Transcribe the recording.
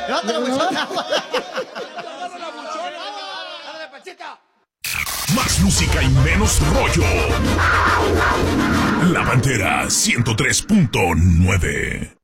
Levanta la buchona. Más música y menos rollo. La Pantera 103.9.